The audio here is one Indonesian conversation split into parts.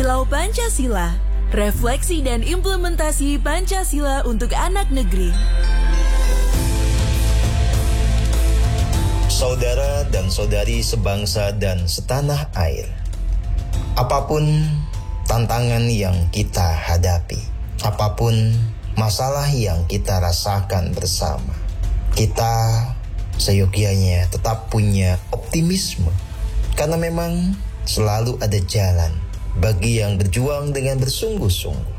Kilau Pancasila, refleksi dan implementasi Pancasila untuk anak negeri. Saudara dan saudari sebangsa dan setanah air, apapun tantangan yang kita hadapi, apapun masalah yang kita rasakan bersama, kita seyogyanya tetap punya optimisme, karena memang selalu ada jalan bagi yang berjuang dengan bersungguh-sungguh.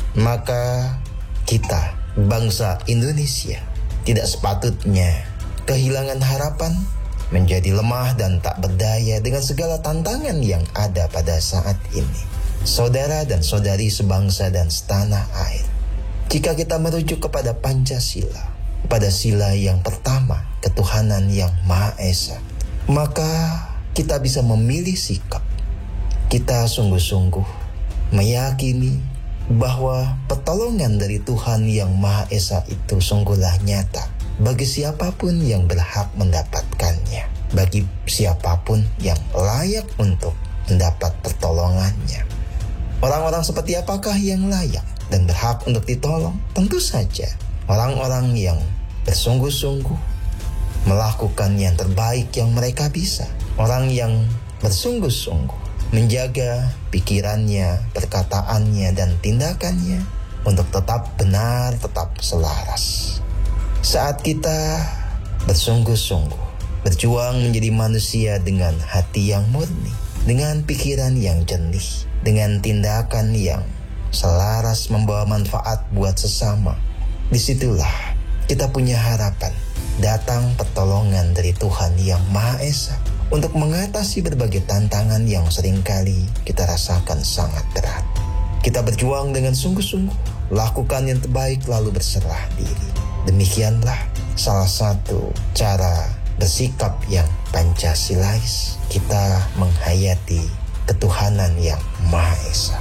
Maka kita, bangsa Indonesia, tidak sepatutnya kehilangan harapan, menjadi lemah dan tak berdaya dengan segala tantangan yang ada pada saat ini. Saudara dan saudari sebangsa dan setanah air, jika kita merujuk kepada Pancasila, pada sila yang pertama, ketuhanan yang Maha Esa, maka kita bisa memilih sikap. Kita sungguh-sungguh meyakini bahwa pertolongan dari Tuhan yang Maha Esa itu sungguhlah nyata bagi siapapun yang berhak mendapatkannya, bagi siapapun yang layak untuk mendapat pertolongannya. Orang-orang seperti apakah yang layak dan berhak untuk ditolong? Tentu saja orang-orang yang bersungguh-sungguh melakukan yang terbaik yang mereka bisa. Orang yang bersungguh-sungguh menjaga pikirannya, perkataannya, dan tindakannya untuk tetap benar, tetap selaras. Saat kita bersungguh-sungguh berjuang menjadi manusia dengan hati yang murni, dengan pikiran yang jernih, dengan tindakan yang selaras membawa manfaat buat sesama, disitulah kita punya harapan datang pertolongan dari Tuhan yang Maha Esa untuk mengatasi berbagai tantangan yang seringkali kita rasakan sangat berat. Kita berjuang dengan sungguh-sungguh, lakukan yang terbaik lalu berserah diri. Demikianlah salah satu cara bersikap yang Pancasilais, kita menghayati ketuhanan yang Maha Esa.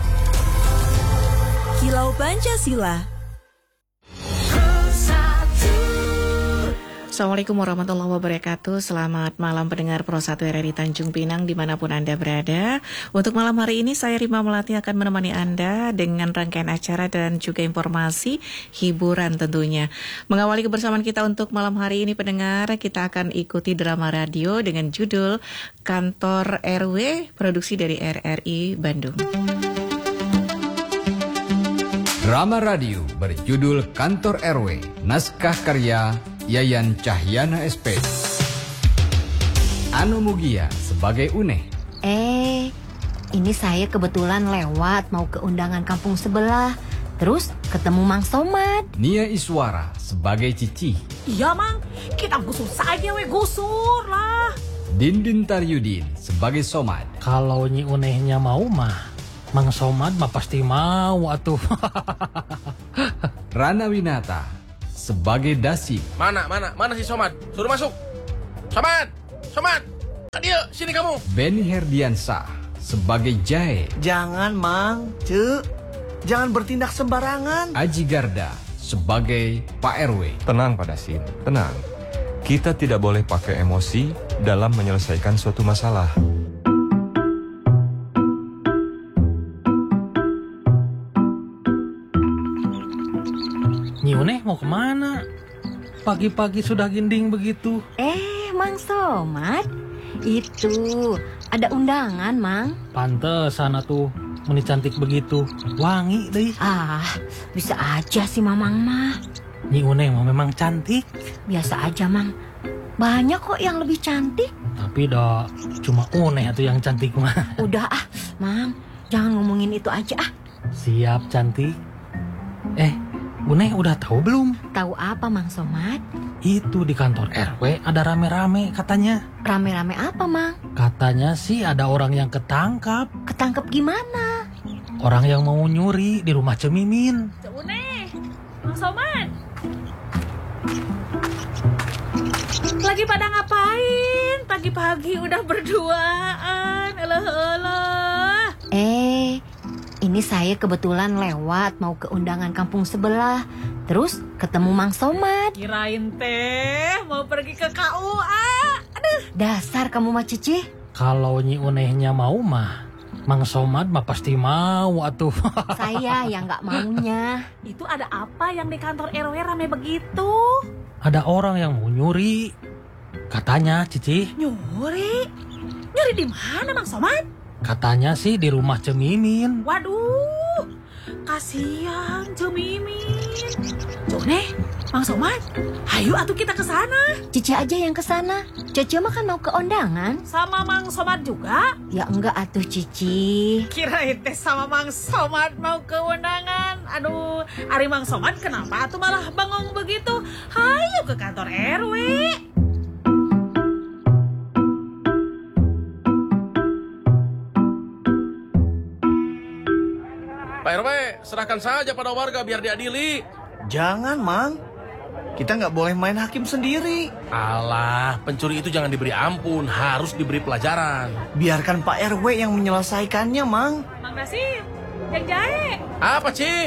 Kilau Pancasila. Assalamualaikum warahmatullahi wabarakatuh. Selamat malam pendengar Pro 1 RRI Tanjung Pinang dimanapun Anda berada. Untuk malam hari ini saya Rima Melati akan menemani Anda dengan rangkaian acara dan juga informasi hiburan tentunya. Mengawali kebersamaan kita untuk malam hari ini pendengar, kita akan ikuti drama radio dengan judul Kantor RW, produksi dari RRI Bandung. Drama radio berjudul Kantor RW, naskah karya Yayan Cahyana SP. Anu Mugia sebagai Une. Ini saya kebetulan lewat mau ke undangan kampung sebelah. Terus ketemu Mang Somad. Nia Iswara sebagai Cici. Iya Mang, kita gusur saja gusur lah. Dindin Taryudin sebagai Somad. Kalau Nyi Unehnya mau mah, Mang Somad mah pasti mau atuh. Rana Winata sebagai Dasi. Mana si Somad? Suruh masuk. Somad. Adio, sini kamu. Benny Herdiansah sebagai Jae. Jangan Mang, jangan bertindak sembarangan. Aji Garda sebagai Pak RW. Tenang Pak Dasin, tenang. Kita tidak boleh pakai emosi dalam menyelesaikan suatu masalah. Nyi Uneh mau kemana? Pagi-pagi sudah gending begitu. Mang Somad, itu ada undangan Mang. Pantesan atuh meni cantik begitu, wangi deh. Bisa aja sih Mamang mah. Nyi Uneh mah memang cantik. Biasa aja Mang, banyak kok yang lebih cantik. Tapi dah cuma Uneh atuh yang cantik mah. Udah Mang, jangan ngomongin itu aja Siap cantik. Uneh udah tahu belum? Tahu apa Mang Somad? Itu di kantor RW ada rame-rame katanya. Rame-rame apa Mang? Katanya sih ada orang yang ketangkap. Ketangkep gimana? Orang yang mau nyuri di rumah Cemimin. Une, Mang Somad. Lagi pada ngapain? Pagi-pagi udah berduaan. Elah. Ini saya kebetulan lewat mau ke undangan kampung sebelah. Terus ketemu Mang Somad. Kirain teh mau pergi ke KUA. Dasar kamu mah Cici. Kalau Nyi Unehnya mau mah, Mang Somad mah pasti mau atuh. Saya yang nggak maunya. Itu ada apa yang di kantor RW rame begitu? Ada orang yang mau nyuri. Katanya, Cici. Nyuri? Nyuri di mana, Mang Somad? Katanya sih di rumah Cemimin. Waduh, kasihan Cemimin. Jone, Mang Somad, ayo atuh kita ke sana. Cici aja yang ke sana. Cece mah kan mau ke undangan. Sama Mang Somad juga? Ya enggak atuh Cici. Kirain teh sama Mang Somad mau ke undangan. Aduh, ari Mang Somad kenapa atuh malah bengong begitu? Hayo ke kantor RW. Pak RW, serahkan saja pada warga biar diadili. Jangan, Mang. Kita nggak boleh main hakim sendiri. Alah, pencuri itu jangan diberi ampun, harus diberi pelajaran. Biarkan Pak RW yang menyelesaikannya, Mang. Mang Dasim, yang jahe. Apa, Ci?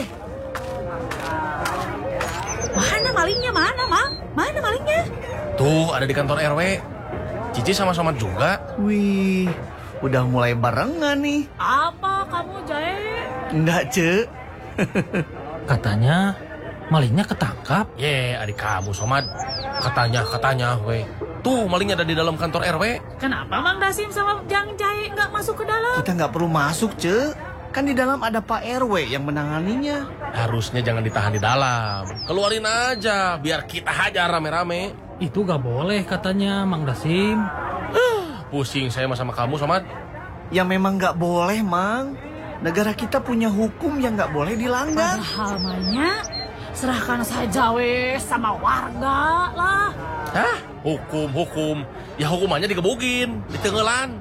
Mana malingnya, mana, Mang? Mana malingnya? Tuh, ada di kantor RW. Cici sama Somad juga. Wih, udah mulai barengan nih. Apa kamu jahe? Enggak, Ce. Katanya malingnya ketangkap. Adik kamu, Somad. Katanya, weh. Tuh, malingnya ada di dalam kantor RW. Kenapa Mang Dasim sama Jang Jahe nggak masuk ke dalam? Kita nggak perlu masuk, Ce. Kan di dalam ada Pak RW yang menanganinya. Harusnya jangan ditahan di dalam. Keluarin aja, biar kita hajar rame-rame. Itu gak boleh katanya, Mang Dasim. Pusing saya sama kamu, Somad. Ya memang nggak boleh, Mang. Negara kita punya hukum yang nggak boleh dilanggar. Padahal mainnya serahkan saja weh sama warga lah. Hah? Hukum. Ya hukumannya digebukin, ditengelan.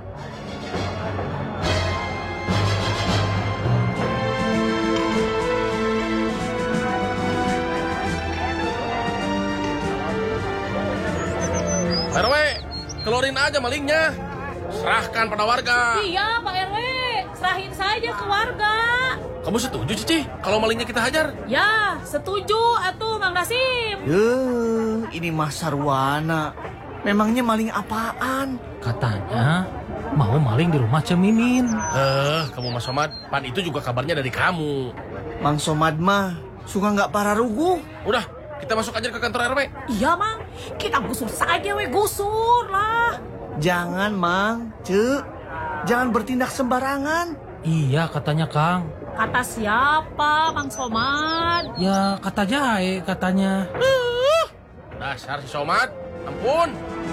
Pak RW, keluarin aja malingnya. Serahkan pada warga. Iya, Pak RW. Serahin saja ke warga. Kamu setuju, Cici? Kalau malingnya kita hajar? Ya, setuju atuh Mang Dasim. Ini Mas Sarwana. Memangnya maling apaan? Katanya mau maling di rumah Cemimin. Kamu Mas Somad, pan itu juga kabarnya dari kamu. Mang Somad mah suka nggak pararugu. Udah, kita masuk aja ke kantor RW. Iya, Mang. Kita gusur saja, gusur lah. Jangan, Mang. Ce. Jangan bertindak sembarangan. Iya, katanya Kang. Kata siapa, Mang Somad? Ya, kata Jahe katanya. Dasar si Somad, ampun.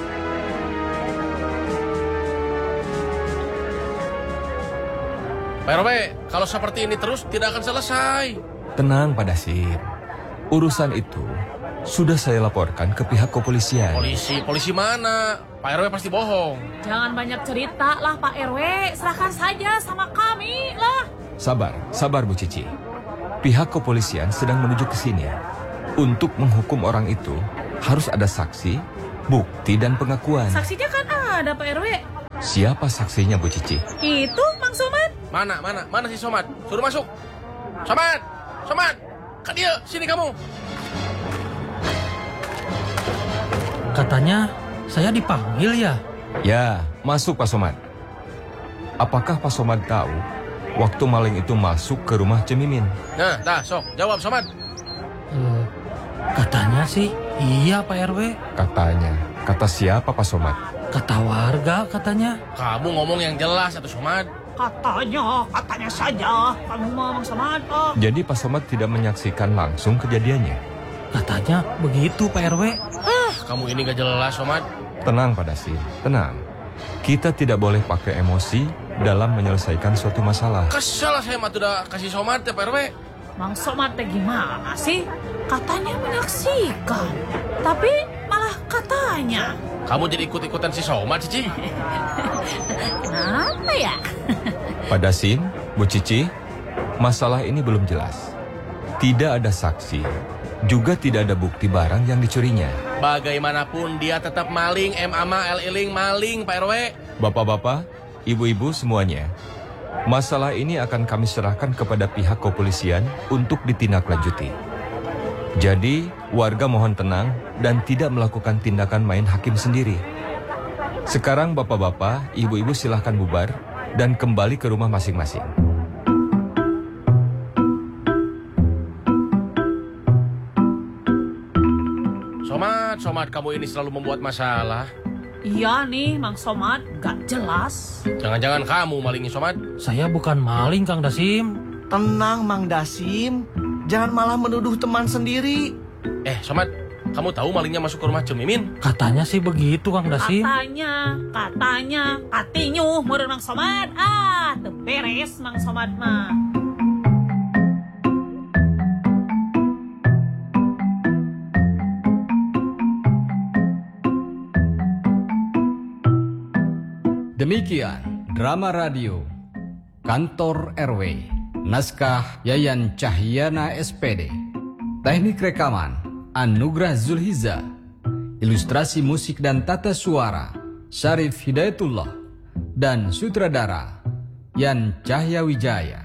Pak RW, kalau seperti ini terus tidak akan selesai. Tenang, Pak Dasim. Urusan itu sudah saya laporkan ke pihak kepolisian. Polisi mana? Pak RW pasti bohong. Jangan banyak cerita lah Pak RW. Serahkan saja sama kami lah. Sabar Bu Cici. Pihak kepolisian sedang menuju ke sini. Untuk menghukum orang itu harus ada saksi, bukti dan pengakuan. Saksinya kan ada Pak RW. Siapa saksinya Bu Cici? Itu Mang Somad. Mana si Somad? Suruh masuk. Somad. Kan dia, sini kamu. Katanya saya dipanggil ya? Ya, masuk Pak Somad. Apakah Pak Somad tahu waktu maling itu masuk ke rumah Cemimin? Nah, sok, jawab Somad. Katanya sih iya Pak RW. Katanya, kata siapa Pak Somad? Kata warga katanya. Kamu ngomong yang jelas atau Somad? Katanya saja. Kamu Mang Somad. Jadi Pak Somad tidak menyaksikan langsung kejadiannya? Katanya begitu Pak RW. Kamu ini gak jelas, Somad. Tenang Pak Dasim, tenang. Kita tidak boleh pakai emosi dalam menyelesaikan suatu masalah. Kesel saya mah udah kasih Somad ya Pak RW. Mang Somad teh gimana sih? Katanya menyaksikan, tapi malah katanya. Kamu jadi ikut-ikutan si Somad, Cici? Kenapa ya? Pak Dasim, Bu Cici, masalah ini belum jelas. Tidak ada saksi, juga tidak ada bukti barang yang dicurinya. Bagaimanapun dia tetap maling, L-iling maling, Pak RW. Bapak-bapak, ibu-ibu semuanya, masalah ini akan kami serahkan kepada pihak kepolisian untuk ditindaklanjuti. Jadi, warga mohon tenang dan tidak melakukan tindakan main hakim sendiri. Sekarang bapak-bapak, ibu-ibu silahkan bubar dan kembali ke rumah masing-masing. Somad, kamu ini selalu membuat masalah. Iya nih, Mang Somad, gak jelas. Jangan-jangan kamu malingi, Somad? Saya bukan maling, Kang Dasim. Tenang, Mang Dasim. Jangan malah menuduh teman sendiri. Somad, kamu tahu malingnya masuk ke rumah Cem Mimin? Katanya sih begitu, Kang Dasim. Katanya, katinyuh meureun Mang Somad. Teu beres Mang Somad mah. Demikian drama radio Kantor RW, naskah Yayan Cahyana SPD, teknik rekaman Anugrah Zulhiza, ilustrasi musik dan tata suara Syarif Hidayatullah, dan sutradara Yan Cahya Wijaya.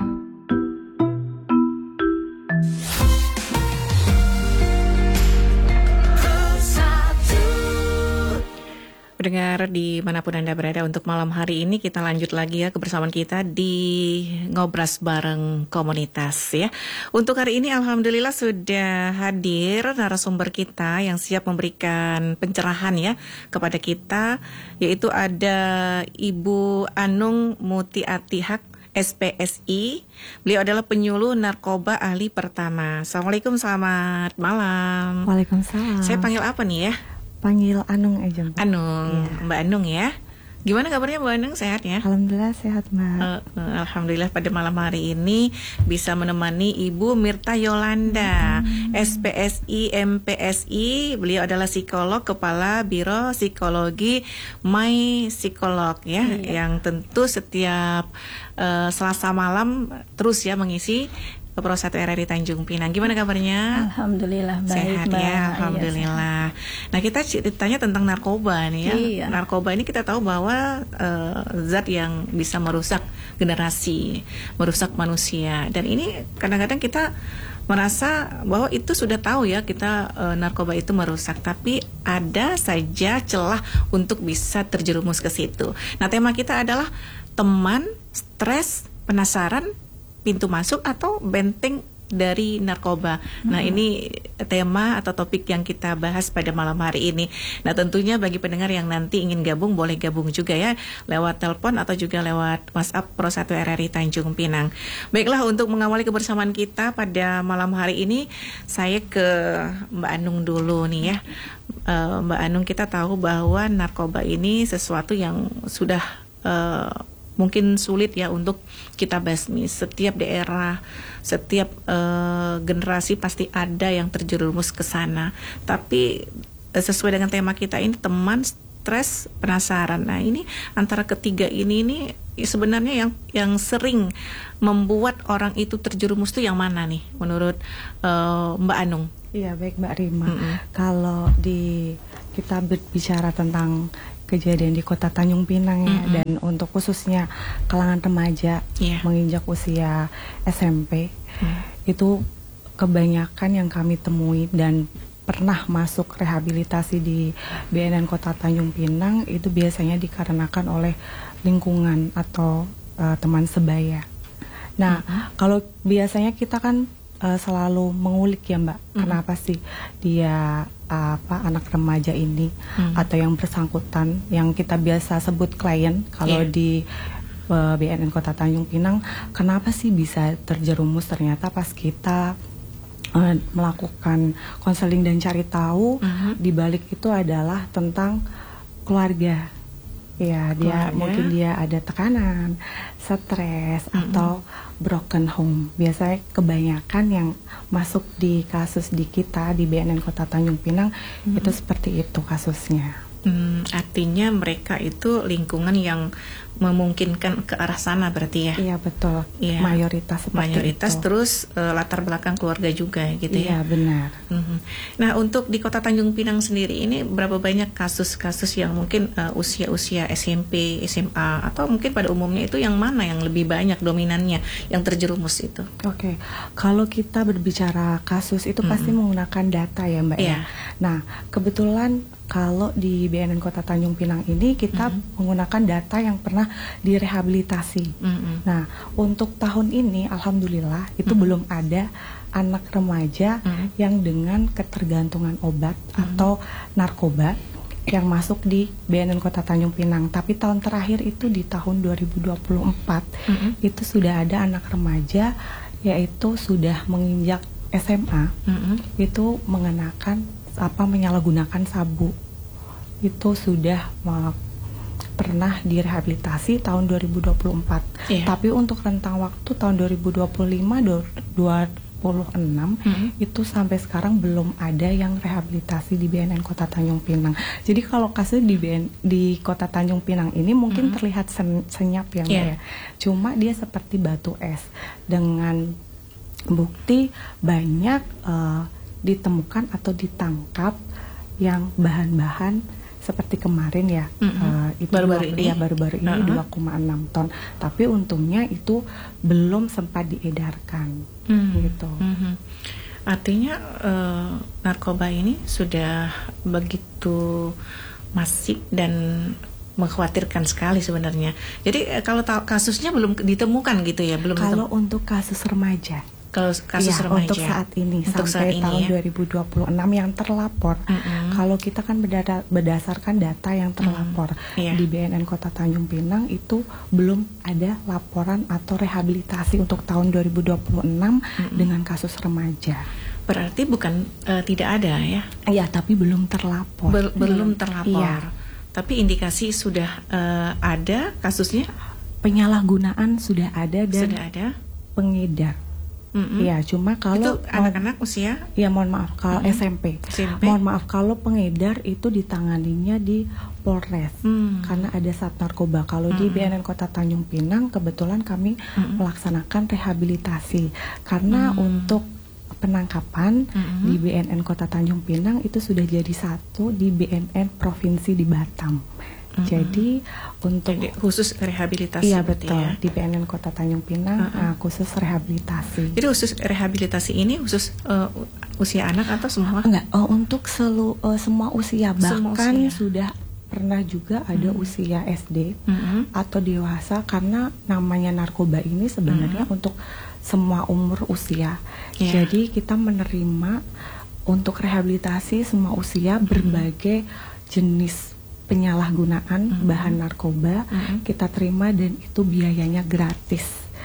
Pendengar dimanapun Anda berada, untuk malam hari ini kita lanjut lagi ya kebersamaan kita di Ngobras Bareng Komunitas ya. Untuk hari ini alhamdulillah sudah hadir narasumber kita yang siap memberikan pencerahan ya kepada kita, yaitu ada Ibu Anung Muti Atihak, SPSI. Beliau adalah penyuluh narkoba ahli pertama. Assalamualaikum, selamat malam. Waalaikumsalam. Saya panggil apa nih ya? Panggil Anung aja, Mbak. Anung, ya. Mbak Anung ya. Gimana kabarnya Mbak Anung, sehat ya? Alhamdulillah sehat, Mbak. Alhamdulillah pada malam hari ini bisa menemani Ibu Mirta Yolanda, SPSI MPSI. Beliau adalah psikolog, kepala Biro Psikologi My Psikolog ya, yang tentu setiap Selasa malam terus ya mengisi Pro 1 RRI Tanjung Pinang. Gimana kabarnya? Alhamdulillah baik, sehat Mbak. Ya, alhamdulillah. Nah, kita ceritanya tentang narkoba nih ya. Iya. Narkoba ini kita tahu bahwa zat yang bisa merusak generasi, merusak manusia. Dan ini kadang-kadang kita merasa bahwa itu sudah tahu ya kita narkoba itu merusak, tapi ada saja celah untuk bisa terjerumus ke situ. Nah, tema kita adalah teman, stres, penasaran, pintu masuk atau benteng dari narkoba. Nah, ini tema atau topik yang kita bahas pada malam hari ini. Nah, tentunya bagi pendengar yang nanti ingin gabung, boleh gabung juga ya lewat telepon atau juga lewat WhatsApp Pro 1 RRI Tanjung Pinang. Baiklah, untuk mengawali kebersamaan kita pada malam hari ini, saya ke Mbak Anung dulu nih ya. Mbak Anung, kita tahu bahwa narkoba ini sesuatu yang sudah mungkin sulit ya untuk kita basmi. Setiap daerah, setiap generasi pasti ada yang terjerumus ke sana. Tapi sesuai dengan tema kita ini, teman, stres, penasaran. Nah, ini antara ketiga ini sebenarnya yang sering membuat orang itu terjerumus itu yang mana nih menurut Mbak Anung? Iya, baik Mbak Rima. Kalau kita berbicara tentang kejadian di Kota Tanjung Pinang ya, dan untuk khususnya kalangan remaja menginjak usia SMP, itu kebanyakan yang kami temui dan pernah masuk rehabilitasi di BNN Kota Tanjung Pinang itu biasanya dikarenakan oleh lingkungan atau teman sebaya. Nah, kalau biasanya kita kan selalu mengulik ya Mbak, kenapa sih dia anak remaja ini atau yang bersangkutan yang kita biasa sebut klien kalau di BNN Kota Tanjung Pinang, kenapa sih bisa terjerumus? Ternyata pas kita melakukan konseling dan cari tahu, di balik itu adalah tentang keluarga. Ya, dia mungkin dia ada tekanan, stres atau broken home. Biasanya kebanyakan yang masuk di kasus di kita di BNN Kota Tanjung Pinang itu seperti itu kasusnya. Artinya mereka itu lingkungan yang memungkinkan ke arah sana berarti ya? Iya, betul. Ya. Mayoritas seperti itu. Terus latar belakang keluarga juga gitu ya? Iya, benar. Nah, untuk di Kota Tanjung Pinang sendiri ini berapa banyak kasus-kasus yang mungkin usia-usia SMP, SMA, atau mungkin pada umumnya itu yang mana yang lebih banyak dominannya yang terjerumus itu? Oke, kalau kita berbicara kasus itu pasti menggunakan data ya Mbak ya. Nah, kebetulan kalau di BNN Kota Tanjung Pinang ini kita menggunakan data yang pernah direhabilitasi. Nah, untuk tahun ini alhamdulillah itu belum ada anak remaja yang dengan ketergantungan obat atau narkoba yang masuk di BNN Kota Tanjung Pinang. Tapi tahun terakhir itu di tahun 2024 itu sudah ada anak remaja yaitu sudah menginjak SMA itu mengenakan menyalahgunakan sabu. Itu sudah pernah direhabilitasi tahun 2024. Tapi untuk rentang waktu tahun 2025-2026 itu sampai sekarang belum ada yang rehabilitasi di BNN Kota Tanjung Pinang. Jadi kalau kasus di Kota Tanjung Pinang ini mungkin terlihat senyap ya, Mbak ya. Cuma dia seperti batu es dengan bukti banyak ditemukan atau ditangkap yang bahan-bahan seperti kemarin ya, itu baru-baru ini 2,6 ton. Tapi untungnya itu belum sempat diedarkan, gitu. Artinya narkoba ini sudah begitu masif dan mengkhawatirkan sekali sebenarnya. Jadi kalau kasusnya belum ditemukan gitu ya, belum. Kalau untuk kasus remaja. Kalau kasus remaja untuk saat ini untuk sampai tahun 2026 yang terlapor, kalau kita kan berdasarkan data yang terlapor di BNN Kota Tanjung Pinang itu belum ada laporan atau rehabilitasi untuk tahun 2026 dengan kasus remaja. Berarti bukan tidak ada ya? Iya, tapi belum terlapor. Belum terlapor. Tapi indikasi sudah ada kasusnya? Penyalahgunaan sudah ada dan pengedar. Ya, cuma kalau itu anak-anak usia? Ya, mohon maaf kalau SMP. Mohon maaf kalau pengedar itu ditanganinya di Polres karena ada Sat Narkoba. Kalau di BNN Kota Tanjung Pinang kebetulan kami melaksanakan rehabilitasi karena untuk penangkapan di BNN Kota Tanjung Pinang itu sudah jadi satu di BNN Provinsi di Batam. Jadi untuk khusus rehabilitasi. Iya betul ya? Di BNN Kota Tanjung Pinang khusus rehabilitasi. Jadi khusus rehabilitasi ini khusus usia anak atau semua? Enggak, untuk semua usia, bahkan sudah pernah juga ada usia SD atau dewasa karena namanya narkoba ini sebenarnya untuk semua umur usia. Jadi kita menerima untuk rehabilitasi semua usia berbagai jenis penyalahgunaan bahan narkoba kita terima dan itu biayanya gratis.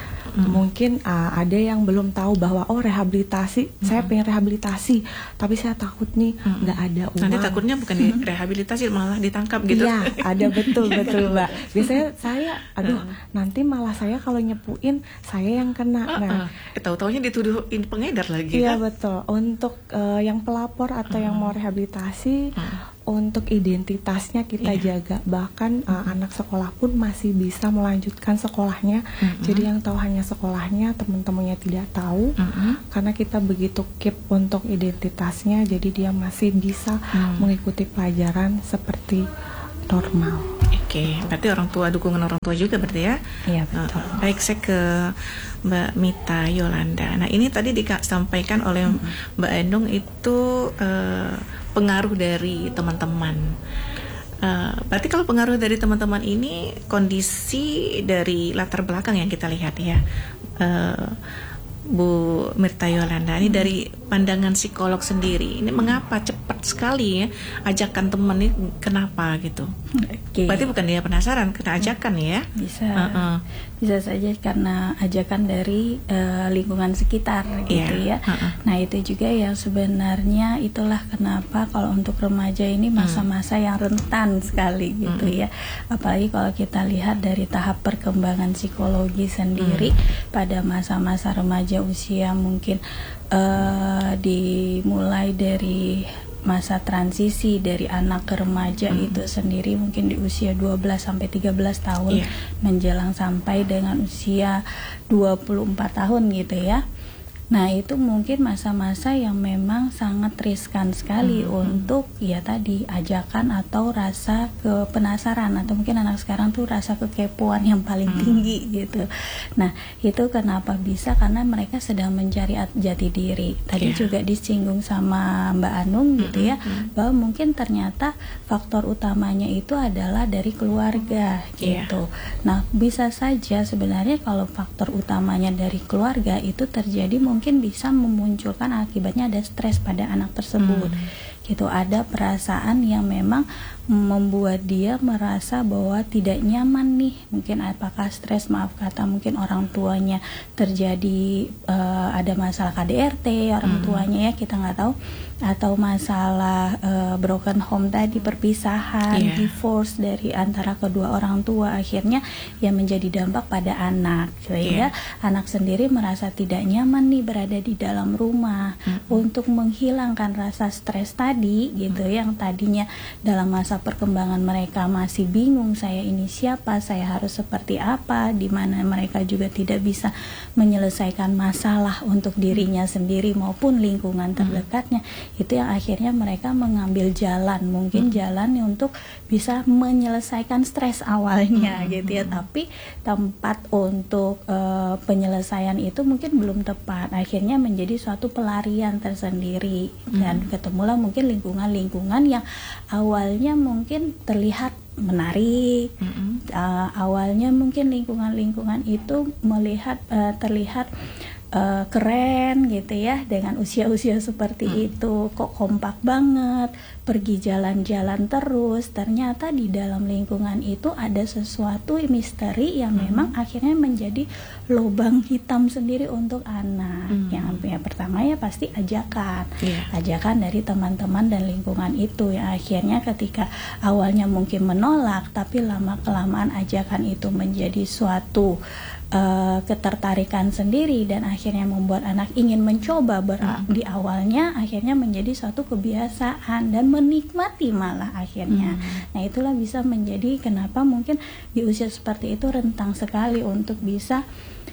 Mungkin ada yang belum tahu bahwa rehabilitasi, saya pengen rehabilitasi tapi saya takut nih nggak ada uang. Nanti takutnya bukan direhabilitasi malah ditangkap gitu. Iya, ada betul Mbak. Biasanya saya nanti malah saya kalau nyepuin saya yang kena. Tahu-taunya dituduhin pengedar lagi. Iya betul. Untuk yang pelapor atau yang mau rehabilitasi untuk identitasnya kita jaga, bahkan anak sekolah pun masih bisa melanjutkan sekolahnya. Jadi yang tahu hanya sekolahnya, teman-temannya tidak tahu, karena kita begitu keep untuk identitasnya, jadi dia masih bisa mengikuti pelajaran seperti normal. Oke, berarti dukungan orang tua juga berarti ya? Iya betul. Baik, saya ke Mbak Mita Yolanda. Nah ini tadi disampaikan oleh Mbak Endung itu pengaruh dari teman-teman. Berarti kalau pengaruh dari teman-teman ini kondisi dari latar belakang yang kita lihat ya, Bu Mita Yolanda, ini dari pandangan psikolog sendiri, ini mengapa cepat sekali ya ajakan teman ini, kenapa gitu? Berarti bukan dia penasaran, kena ajakan ya? Bisa saja karena ajakan dari lingkungan sekitar gitu ya. Nah itu juga yang sebenarnya itulah kenapa kalau untuk remaja ini masa-masa yang rentan sekali gitu ya. Apalagi kalau kita lihat dari tahap perkembangan psikologi sendiri pada masa-masa remaja usia mungkin dimulai dari masa transisi dari anak ke remaja itu sendiri mungkin di usia 12 sampai 13 tahun menjelang sampai dengan usia 24 tahun gitu ya. Nah itu mungkin masa-masa yang memang sangat riskan sekali untuk ya tadi ajakan atau rasa penasaran, atau mungkin anak sekarang tuh rasa kekepoan yang paling tinggi gitu. Nah itu kenapa bisa, karena mereka sedang mencari jati diri. Tadi juga disinggung sama Mbak Anung gitu ya, bahwa mungkin ternyata faktor utamanya itu adalah dari keluarga gitu. Nah bisa saja sebenarnya kalau faktor utamanya dari keluarga itu terjadi mungkin bisa memunculkan akibatnya ada stres pada anak tersebut gitu, ada perasaan yang memang membuat dia merasa bahwa tidak nyaman nih, mungkin apakah stres, maaf kata mungkin orang tuanya terjadi ada masalah KDRT orang tuanya ya, kita nggak tahu, atau masalah broken home tadi, perpisahan, divorce dari antara kedua orang tua, akhirnya ya menjadi dampak pada anak, sehingga anak sendiri merasa tidak nyaman nih berada di dalam rumah. Untuk menghilangkan rasa stres tadi gitu, yang tadinya dalam masa perkembangan mereka masih bingung, saya ini siapa, saya harus seperti apa, di mana mereka juga tidak bisa menyelesaikan masalah untuk dirinya sendiri maupun lingkungan terdekatnya, itu yang akhirnya mereka mengambil jalan, mungkin jalan untuk bisa menyelesaikan stres awalnya gitu ya, tapi tempat untuk penyelesaian itu mungkin belum tepat, akhirnya menjadi suatu pelarian tersendiri, dan ketemulah mungkin lingkungan-lingkungan yang awalnya mungkin terlihat menarik, awalnya mungkin lingkungan-lingkungan itu terlihat keren gitu ya, dengan usia-usia seperti itu, kok kompak banget, pergi jalan-jalan terus, ternyata di dalam lingkungan itu ada sesuatu misteri yang memang akhirnya menjadi lubang hitam sendiri untuk anak. Yang pertama ya pasti ajakan dari teman-teman dan lingkungan itu, yang akhirnya ketika awalnya mungkin menolak, tapi lama-kelamaan ajakan itu menjadi suatu ketertarikan sendiri, dan akhirnya membuat anak ingin mencoba di awalnya, akhirnya menjadi suatu kebiasaan dan menikmati malah akhirnya. Nah itulah bisa menjadi kenapa mungkin di usia seperti itu rentang sekali untuk bisa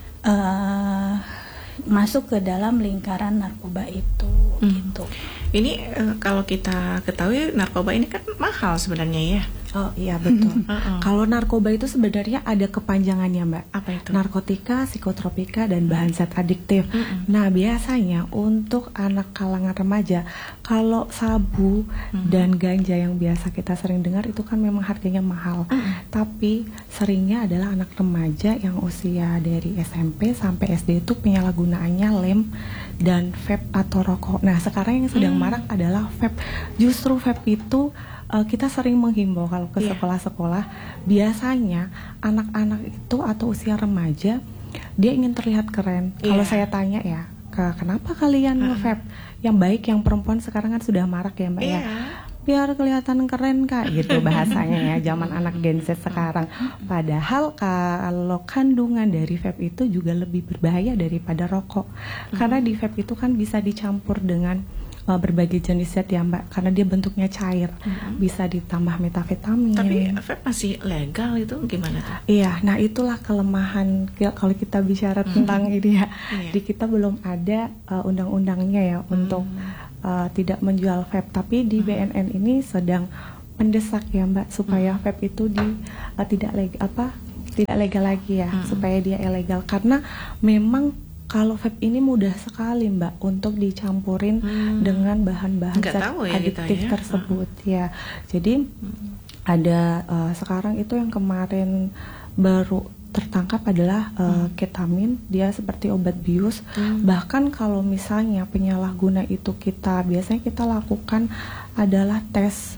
masuk ke dalam lingkaran narkoba itu gitu. Ini kalau kita ketahui narkoba ini kan mahal sebenarnya ya. Oh iya betul. Kalau narkoba itu sebenarnya ada kepanjangannya Mbak. Apa itu? Narkotika, psikotropika, dan bahan zat adiktif. Nah biasanya untuk anak kalangan remaja, kalau sabu dan ganja yang biasa kita sering dengar itu kan memang harganya mahal. Tapi seringnya adalah anak remaja yang usia dari SMP sampai SD itu penyalahgunaannya lem dan vape atau rokok. Nah sekarang yang sedang marak adalah vape. Justru vape itu kita sering menghimbau kalau ke sekolah-sekolah, biasanya anak-anak itu atau usia remaja dia ingin terlihat keren. Kalau saya tanya ya, kenapa kalian nge-vape? Yang baik yang perempuan sekarang kan sudah marak ya Mbak ya. Biar kelihatan keren Kak gitu bahasanya ya, zaman anak Gen Z sekarang. Padahal kalau kandungan dari vape itu juga lebih berbahaya daripada rokok. Karena di vape itu kan bisa dicampur dengan berbagai jenis zat ya Mbak, karena dia bentuknya cair, bisa ditambah metafetamin. Tapi vape masih legal, itu gimana tuh? Iya, nah itulah kelemahan kalau kita bicara tentang ini ya. Di kita belum ada undang-undangnya ya untuk tidak menjual vape, tapi di BNN ini sedang mendesak ya Mbak supaya vape itu tidak legal lagi ya, supaya dia ilegal, karena memang kalau vape ini mudah sekali Mbak untuk dicampurin dengan bahan-bahan zat adiktif tersebut ya. Jadi ada sekarang itu yang kemarin baru tertangkap adalah ketamin, dia seperti obat bius. Bahkan kalau misalnya penyalahguna itu biasanya kita lakukan adalah tes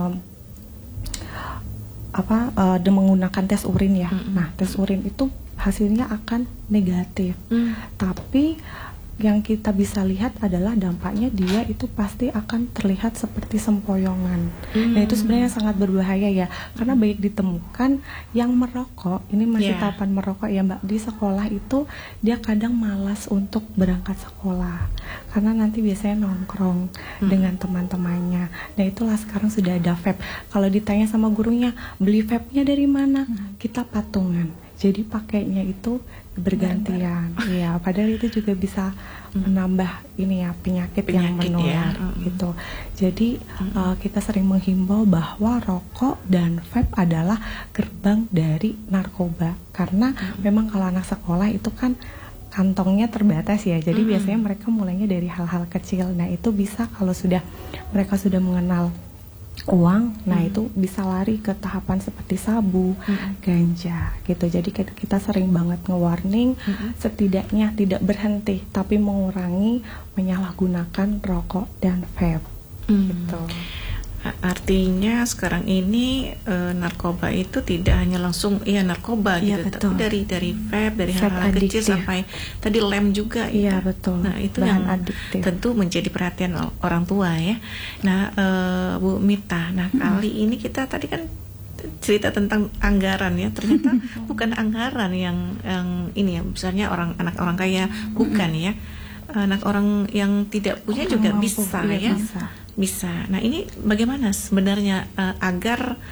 menggunakan tes urin ya. Nah tes urin itu hasilnya akan negatif, tapi yang kita bisa lihat adalah dampaknya dia itu pasti akan terlihat seperti sempoyongan. Nah itu sebenarnya sangat berbahaya ya, karena baik ditemukan yang merokok, ini masih tahapan merokok ya Mbak, di sekolah itu dia kadang malas untuk berangkat sekolah karena nanti biasanya nongkrong dengan teman-temannya. Nah itulah sekarang sudah ada vape. Kalau ditanya sama gurunya beli vape-nya dari mana, kita patungan. jadi pakainya itu bergantian. Iya, padahal itu juga bisa menambah ini ya penyakit yang menular gitu. Jadi kita sering menghimbau bahwa rokok dan vape adalah gerbang dari narkoba, karena memang kalau anak sekolah itu kan kantongnya terbatas ya. Jadi biasanya mereka mulainya dari hal-hal kecil. Nah, itu bisa kalau mereka sudah mengenal uang, nah itu bisa lari ke tahapan seperti sabu, ganja gitu. Jadi kita sering banget nge-warning, setidaknya tidak berhenti tapi mengurangi menyalahgunakan rokok dan vape gitu. Artinya sekarang ini narkoba itu tidak hanya langsung narkoba gitu, tapi dari vape, dari hal-hal kecil sampai tadi lem juga. Iya betul. Nah itu bahan yang adiktif. Tentu menjadi perhatian orang tua ya. Nah Bu Mita, kali ini kita tadi kan cerita tentang anggaran ya, ternyata bukan anggaran yang ini ya, misalnya anak orang kaya bukan ya, anak orang yang tidak punya juga bisa ya. Bisa. Nah ini bagaimana sebenarnya agar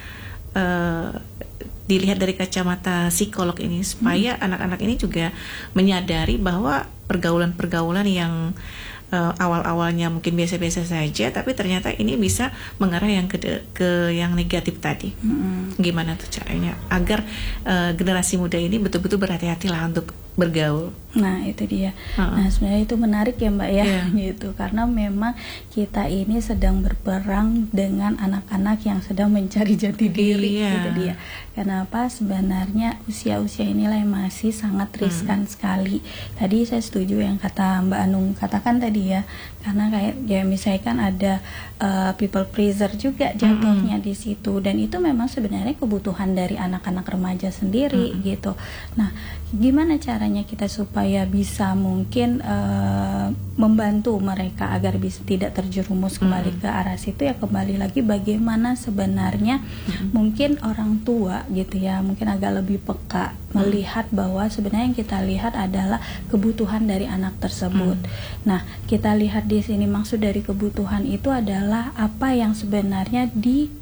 dilihat dari kacamata psikolog ini supaya anak-anak ini juga menyadari bahwa pergaulan-pergaulan yang awal-awalnya mungkin biasa-biasa saja, tapi ternyata ini bisa mengarah yang ke yang negatif tadi. Gimana tuh caranya agar generasi muda ini betul-betul berhati-hatilah untuk bergaul. Nah itu dia. Nah sebenarnya itu menarik ya Mbak ya, gitu, karena memang kita ini sedang berperang dengan anak-anak yang sedang mencari jati diri. Gitu dia. Kenapa? Sebenarnya usia-usia inilah yang masih sangat riskan sekali. Tadi saya setuju yang kata Mbak Anung katakan tadi ya, karena kayak ya misalnya kan ada people pleaser juga jatuhnya di situ, dan itu memang sebenarnya kebutuhan dari anak-anak remaja sendiri gitu. Nah gimana caranya kita supaya bisa mungkin membantu mereka agar bisa tidak terjerumus kembali ke arah situ, ya kembali lagi bagaimana sebenarnya mungkin orang tua gitu ya, mungkin agak lebih peka melihat bahwa sebenarnya yang kita lihat adalah kebutuhan dari anak tersebut. Nah kita lihat di sini maksud dari kebutuhan itu adalah apa yang sebenarnya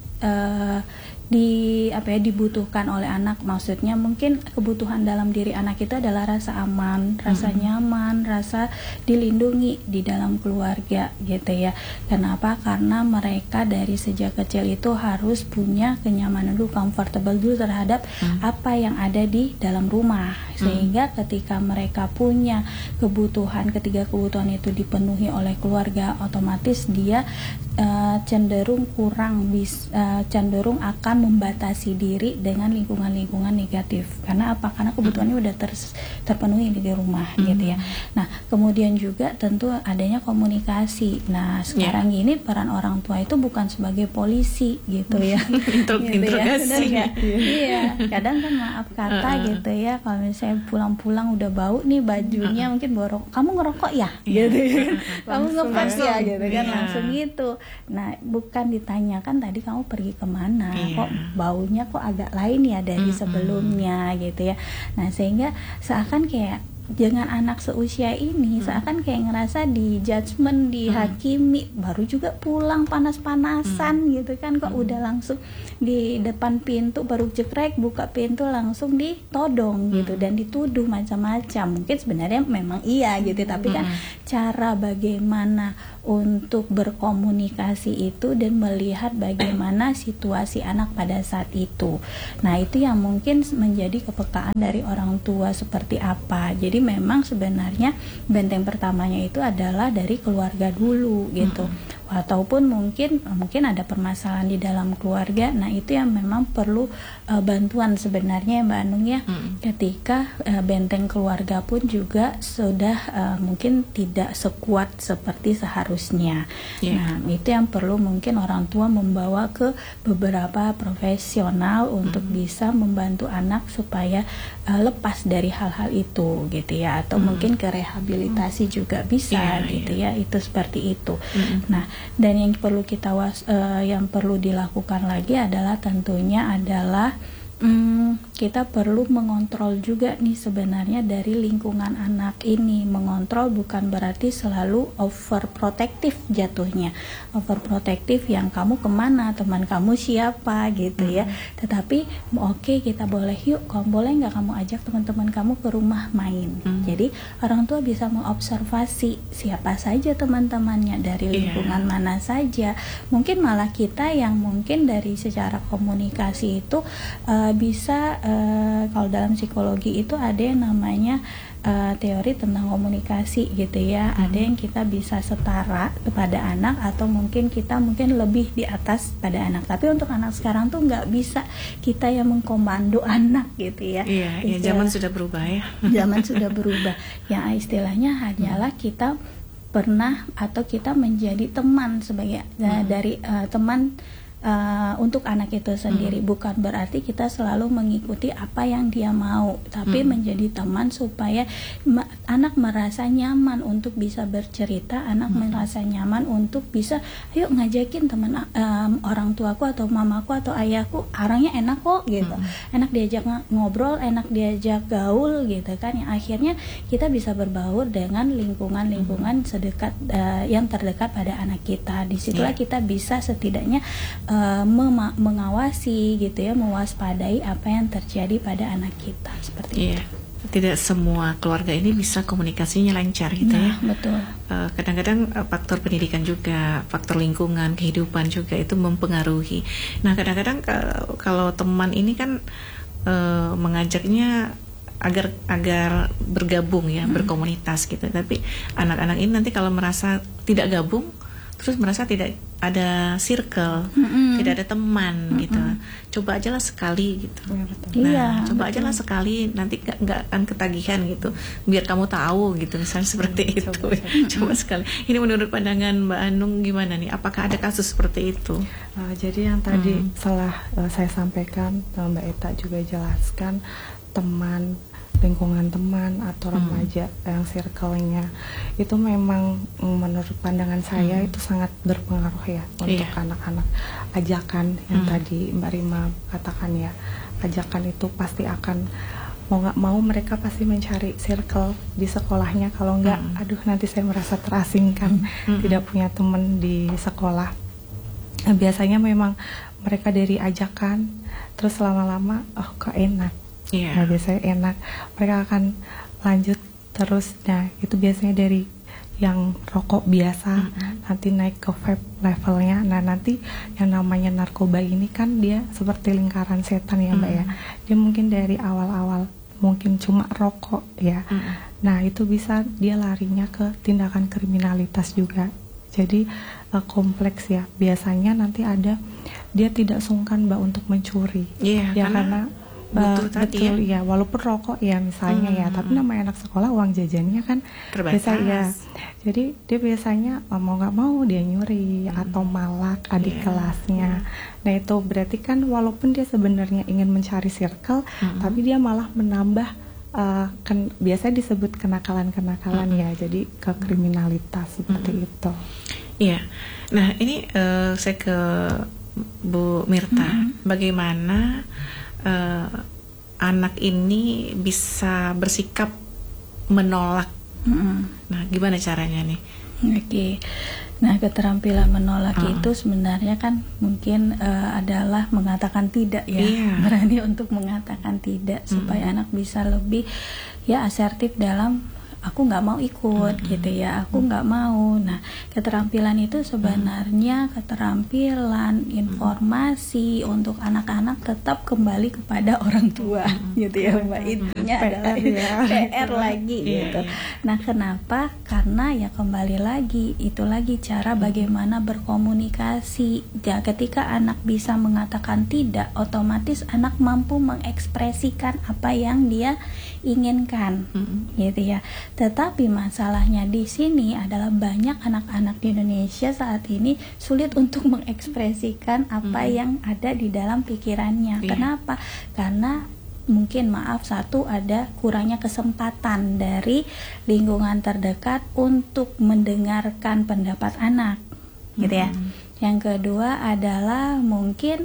dibutuhkan oleh anak. Maksudnya mungkin kebutuhan dalam diri anak itu adalah rasa aman, rasa nyaman, rasa dilindungi di dalam keluarga gitu ya. Kenapa? Karena mereka dari sejak kecil itu harus punya kenyamanan dulu, comfortable dulu terhadap apa yang ada di dalam rumah, sehingga ketika mereka punya kebutuhan, ketiga kebutuhan itu dipenuhi oleh keluarga, otomatis dia cenderung cenderung akan membatasi diri dengan lingkungan-lingkungan negatif. Karena apa? Karena kebutuhannya udah terpenuhi di rumah gitu ya. Nah kemudian juga tentu adanya komunikasi. Nah sekarang ini peran orang tua itu bukan sebagai polisi gitu ya. Interogasi. Iya. Kadang kan maaf kata gitu ya, kalau misalnya pulang-pulang udah bau nih bajunya, mungkin borok, kamu ngerokok ya gitu kan, kamu ngepes ya gitu kan, langsung gitu. Nah bukan ditanyakan tadi kamu pergi kemana, kok baunya kok agak lain ya dari sebelumnya gitu ya. Nah sehingga seakan kayak dengan anak seusia ini seakan kayak ngerasa di judgement, dihakimi, baru juga pulang panas-panasan gitu kan, kok udah langsung di depan pintu baru jekrek buka pintu langsung ditodong gitu dan dituduh macam-macam. Mungkin sebenarnya memang iya gitu, tapi kan cara bagaimana untuk berkomunikasi itu dan melihat bagaimana situasi anak pada saat itu. Nah itu yang mungkin menjadi kepekaan dari orang tua seperti apa. Jadi memang sebenarnya benteng pertamanya itu adalah dari keluarga dulu gitu. Ataupun mungkin ada permasalahan di dalam keluarga. Nah itu yang memang perlu bantuan sebenarnya Mbak Anung ya. Ketika benteng keluarga pun juga sudah mungkin tidak sekuat seperti seharusnya. Nah itu yang perlu mungkin orang tua membawa ke beberapa profesional untuk bisa membantu anak supaya lepas dari hal-hal itu gitu ya. Atau mungkin ke rehabilitasi juga bisa gitu ya. Itu seperti itu. Nah dan yang perlu dilakukan lagi adalah tentunya adalah Kita perlu mengontrol juga nih sebenarnya dari lingkungan anak ini. Mengontrol bukan berarti selalu overprotective jatuhnya. Overprotective yang kamu kemana, teman kamu siapa gitu ya. Tetapi oke, kita boleh yuk, boleh nggak kamu ajak teman-teman kamu ke rumah main. Jadi orang tua bisa mengobservasi siapa saja teman-temannya, dari lingkungan mana saja. Mungkin malah kita yang mungkin dari secara komunikasi itu bisa, kalau dalam psikologi itu ada yang namanya teori tentang komunikasi gitu ya. Ada yang kita bisa setara kepada anak, atau mungkin kita lebih di atas pada anak. Tapi untuk anak sekarang tuh nggak bisa kita yang mengkomando anak gitu ya. Iya, zaman sudah berubah ya. Zaman sudah berubah. Yang istilahnya hanyalah kita pernah atau kita menjadi teman sebagai dari teman untuk anak itu sendiri. Bukan berarti kita selalu mengikuti apa yang dia mau, tapi menjadi teman supaya anak merasa nyaman untuk bisa bercerita, anak merasa nyaman untuk bisa ayo ngajakin teman orang tuaku atau mamaku atau ayahku, orangnya enak kok gitu, enak diajak ngobrol, enak diajak gaul gitu kan, yang akhirnya kita bisa berbaur dengan lingkungan sedekat yang terdekat pada anak kita. Disitulah kita bisa setidaknya mengawasi gitu ya, mewaspadai apa yang terjadi pada anak kita seperti itu. Tidak semua keluarga ini bisa komunikasinya lancar gitu ya. Betul. Kadang-kadang faktor pendidikan juga, faktor lingkungan, kehidupan juga itu mempengaruhi. Nah, kadang-kadang kalau teman ini kan mengajaknya agar bergabung ya, berkomunitas gitu. Tapi anak-anak ini nanti kalau merasa tidak gabung, terus merasa tidak ada circle, tidak ada teman gitu. Coba aja lah sekali gitu. Coba aja lah sekali, nanti nggak akan ketagihan gitu. Biar kamu tahu gitu, misalnya seperti itu. Coba sekali. Ini menurut pandangan Mbak Anung gimana nih? Apakah ada kasus seperti itu? Jadi yang tadi setelah saya sampaikan, Mbak Eta juga jelaskan, teman, lingkungan teman atau remaja yang circle-nya itu memang menurut pandangan saya itu sangat berpengaruh ya untuk anak-anak. Ajakan yang tadi Mbak Rima katakan ya, ajakan itu pasti akan, mau nggak mau mereka pasti mencari circle di sekolahnya. Kalau nggak, aduh nanti saya merasa terasingkan, tidak punya teman di sekolah. Nah, biasanya memang mereka dari ajakan, terus lama-lama kok enak. Nah, biasanya enak, mereka akan lanjut terus. Nah, itu biasanya dari yang rokok biasa, nanti naik ke vape levelnya. Nah, nanti yang namanya narkoba ini kan dia seperti lingkaran setan ya Mbak ya. Dia mungkin dari awal-awal mungkin cuma rokok ya. Nah, itu bisa dia larinya ke tindakan kriminalitas juga. Jadi kompleks ya. Biasanya nanti ada, dia tidak sungkan Mbak untuk mencuri. Ya karena betul ya, walaupun rokok ya misalnya ya, tapi namanya anak sekolah uang jajannya kan terbatas ya. Jadi dia biasanya mau nggak mau dia nyuri atau malak adik kelasnya. Nah, itu berarti kan walaupun dia sebenarnya ingin mencari circle, tapi dia malah menambah biasanya disebut kenakalan-kenakalan ya, jadi ke kriminalitas seperti itu. Iya. Nah, ini saya ke Bu Mirta, bagaimana anak ini bisa bersikap menolak? Nah, gimana caranya nih? Nah, keterampilan menolak itu sebenarnya kan mungkin adalah mengatakan tidak ya, berani untuk mengatakan tidak supaya anak bisa lebih ya asertif dalam aku nggak mau ikut gitu ya, aku nggak mau. Nah, keterampilan itu sebenarnya keterampilan informasi untuk anak-anak tetap kembali kepada orang tua gitu ya Mbak. Intinya adalah PR lagi gitu. Nah, kenapa? Karena ya kembali lagi, itu lagi cara bagaimana berkomunikasi. Ya, ketika anak bisa mengatakan tidak, otomatis anak mampu mengekspresikan apa yang dia inginkan gitu ya. Tetapi masalahnya di sini adalah banyak anak-anak di Indonesia saat ini sulit untuk mengekspresikan apa yang ada di dalam pikirannya. Kenapa? Karena mungkin satu ada kurangnya kesempatan dari lingkungan terdekat untuk mendengarkan pendapat anak gitu ya. Yang kedua adalah mungkin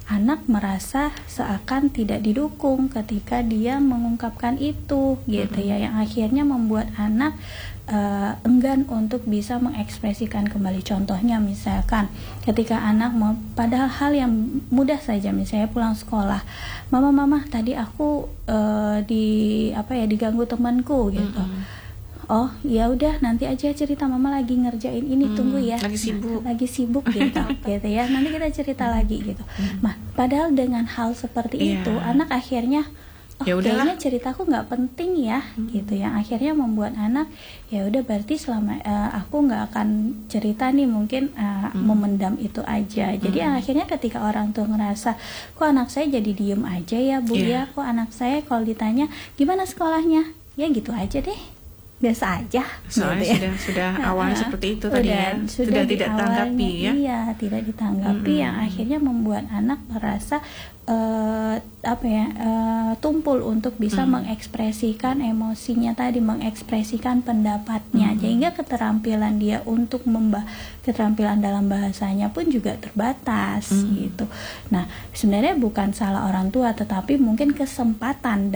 anak merasa seakan tidak didukung ketika dia mengungkapkan itu gitu ya, yang akhirnya membuat anak enggan untuk bisa mengekspresikan kembali. Contohnya misalkan ketika anak padahal hal yang mudah saja, misalnya pulang sekolah, mama tadi aku diganggu temanku gitu. Oh ya udah, nanti aja cerita, mama lagi ngerjain ini, tunggu ya, lagi sibuk gitu gitu ya, nanti kita cerita lagi gitu. Nah padahal dengan hal seperti itu anak akhirnya kayaknya ceritaku nggak penting ya gitu, yang akhirnya membuat anak ya udah berarti selama aku nggak akan cerita nih, mungkin memendam itu aja. Jadi akhirnya ketika orang tua ngerasa kok anak saya jadi diem aja ya bu ya, kok anak saya kalau ditanya gimana sekolahnya ya gitu aja deh, biasa aja. Soalnya gitu sudah awalnya seperti itu tadi ya, sudah tidak ditanggapi ya. Iya, tidak ditanggapi, yang akhirnya membuat anak merasa tumpul untuk bisa mengekspresikan emosinya tadi, mengekspresikan pendapatnya, sehingga keterampilan dia untuk keterampilan dalam bahasanya pun juga terbatas gitu. Nah sebenarnya bukan salah orang tua, tetapi mungkin kesempatan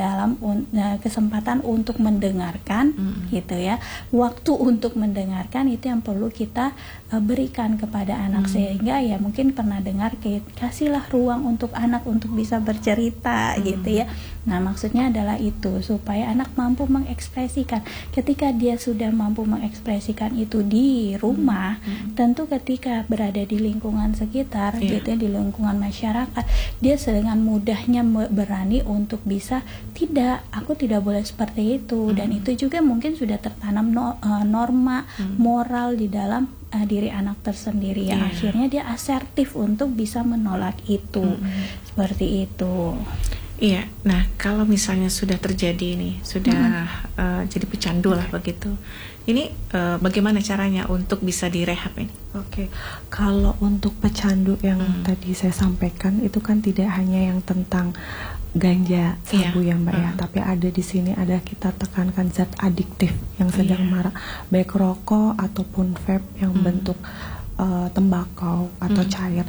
untuk mendengarkan gitu ya, waktu untuk mendengarkan itu yang perlu kita berikan kepada anak, sehingga ya mungkin pernah dengar kasihlah ruang untuk anak untuk bisa bercerita gitu ya. Nah maksudnya adalah itu, supaya anak mampu mengekspresikan. Ketika dia sudah mampu mengekspresikan itu di rumah, tentu ketika berada di lingkungan sekitar gitu ya, di lingkungan masyarakat, dia dengan mudahnya berani untuk bisa, aku tidak boleh seperti itu. Dan itu juga mungkin sudah tertanam norma moral di dalam diri anak tersendiri, yang akhirnya dia asertif untuk bisa menolak itu. Seperti itu. Iya, nah kalau misalnya sudah terjadi nih, sudah jadi pecandu lah begitu, ini bagaimana caranya untuk bisa direhab ini? Oke, kalau untuk pecandu yang tadi saya sampaikan itu kan tidak hanya yang tentang ganja, sabu ya Mbak ya, tapi ada di sini ada kita tekankan zat adiktif yang sedang marak, baik rokok ataupun vape yang bentuk tembakau atau cair,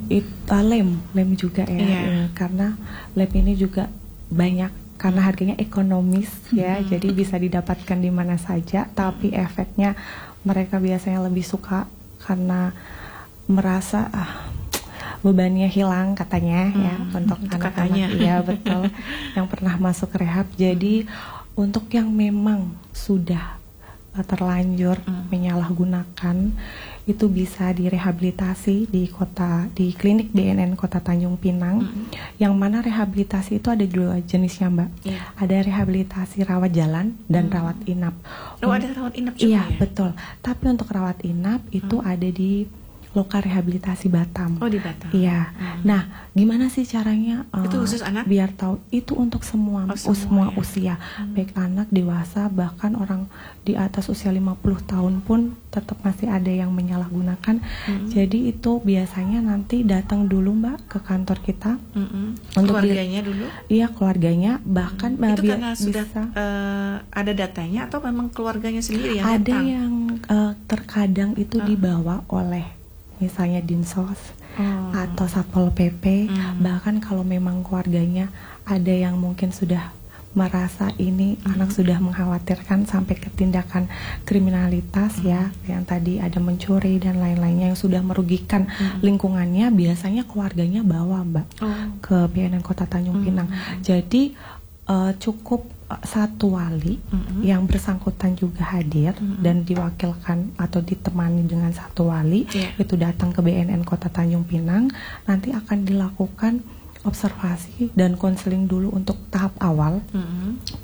lem juga ya, karena lem ini juga banyak karena harganya ekonomis ya, jadi bisa didapatkan di mana saja, tapi efeknya mereka biasanya lebih suka karena merasa bebannya hilang katanya ya, untuk anak-anak ya betul yang pernah masuk rehab. Jadi untuk yang memang sudah terlanjur menyalahgunakan, itu bisa direhabilitasi di klinik BNN Kota Tanjung Pinang, yang mana rehabilitasi itu ada 2 jenisnya Mbak. Ada rehabilitasi rawat jalan dan rawat inap. Ada rawat inap juga iya, ya? Betul. Tapi untuk rawat inap itu ada di Loka Rehabilitasi Batam. Oh, di Batam. Iya. Nah, gimana sih caranya? Itu khusus anak? Biar tahu, itu untuk semua usia, baik anak, dewasa, bahkan orang di atas usia 50 tahun pun tetap masih ada yang menyalahgunakan. Jadi itu biasanya nanti datang dulu Mbak ke kantor kita. Untuk keluarganya dulu? Iya, keluarganya, bahkan itu karena sudah ada datanya atau memang keluarganya sendiri yang ada datang? Yang terkadang itu dibawa oleh misalnya Dinsos atau Satpol PP, bahkan kalau memang keluarganya ada yang mungkin sudah merasa ini anak sudah mengkhawatirkan sampai ke tindakan kriminalitas ya, yang tadi ada mencuri dan lain-lainnya yang sudah merugikan lingkungannya, biasanya keluarganya bawa Mbak ke BNN Kota Tanjung Pinang. Jadi cukup satu wali yang bersangkutan juga hadir dan diwakilkan atau ditemani dengan satu wali, itu datang ke BNN Kota Tanjung Pinang. Nanti akan dilakukan observasi dan konseling dulu untuk tahap awal.